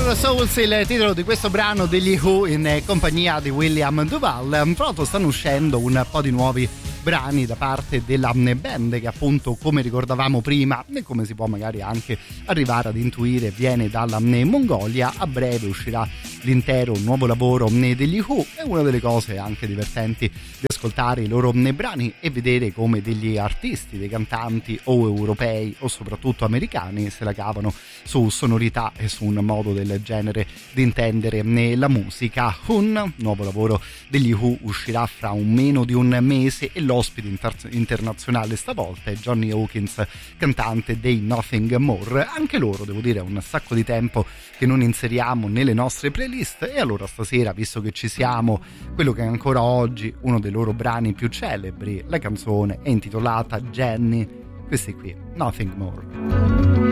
Your Souls, il titolo di questo brano degli Who in compagnia di William Duval. Tra l'altro stanno uscendo un po' di nuovi brani da parte della band che appunto, come ricordavamo prima e come si può magari anche arrivare ad intuire, viene dalla Mongolia. A breve uscirà l'intero nuovo lavoro degli Who. È una delle cose anche divertenti di ascoltare i loro brani e vedere come degli artisti, dei cantanti o europei o soprattutto americani se la cavano su sonorità e su un modo del genere di intendere la musica. Un nuovo lavoro degli Who uscirà fra meno di un mese e l'ospite internazionale stavolta è Johnny Hawkins, cantante dei Nothing More. Anche loro, devo dire, è un sacco di tempo che non inseriamo nelle nostre playlist, e allora stasera, visto che ci siamo, quello che è ancora oggi uno dei loro brani più celebri, la canzone è intitolata Jenny, questi qui, Nothing More.